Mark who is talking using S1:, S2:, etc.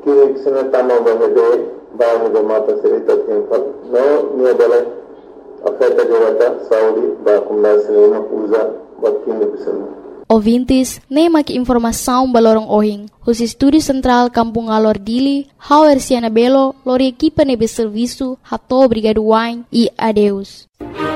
S1: Kini kisana tama bahade bahan go mata serita tempat no ni adalah afeta jawata Saudi ba kumda sinema usa wakini bisana.
S2: Ouvintes, nem aqui informação balorong ohing. Os estúdios central Kampung Alor Dili, Hauer Siana Belo, lori equipa nebe serviço, hato obrigado wine e adeus.